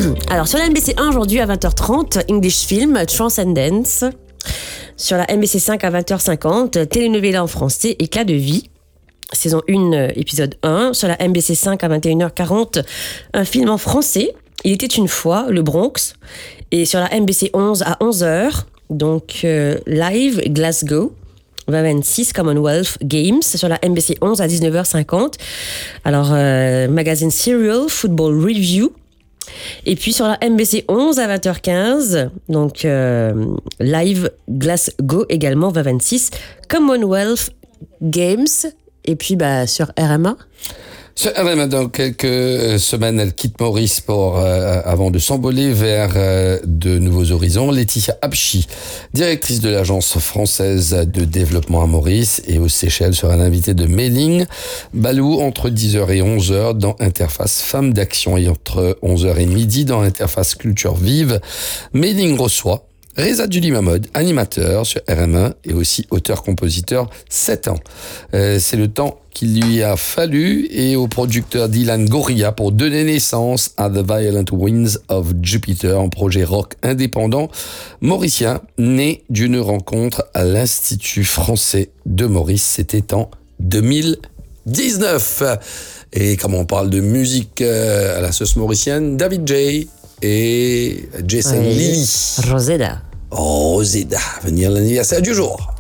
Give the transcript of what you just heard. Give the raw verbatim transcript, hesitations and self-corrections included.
Alors, sur la M B C un aujourd'hui à vingt heures trente, English Film, Transcendence. Sur la M B C cinq à vingt heures cinquante, Telenovela en français, Éclat de vie. Saison un, épisode un. Sur la M B C cinq à vingt et une heures quarante, un film en français. Il était une fois, Le Bronx. Et sur la M B C onze à onze heures, donc euh, live Glasgow. vingt vingt-six Commonwealth Games sur la M B C onze à dix-neuf heures cinquante. Alors, euh, magazine Serial, Football Review. Et puis sur la M B C onze à vingt heures quinze, donc euh, live Glasgow également, vingt vingt-six Commonwealth Games. Et puis bah, sur R M A. Sur R M A, dans quelques semaines, elle quitte Maurice pour, euh, avant de s'envoler vers euh, de nouveaux horizons. Laetitia Abchi, directrice de l'agence française de développement à Maurice et aux Seychelles, sera l'invitée de Mei-Ling Balou entre dix heures et onze heures dans Interface Femmes d'Action et entre onze heures et midi dans Interface Culture Vive. Mei-Ling reçoit Reza Duli Mahmoud, animateur sur R M A et aussi auteur-compositeur, sept ans. Euh, c'est le temps qu'il lui a fallu et au producteur Dylan Gorilla pour donner naissance à The Violent Winds of Jupiter, un projet rock indépendant mauricien né d'une rencontre à l'Institut français de Maurice. C'était en deux mille dix-neuf. Et comme on parle de musique à la sauce mauricienne, David J. et Jason Oui. Lilly. Roseda. Roseda, venir l'anniversaire du jour.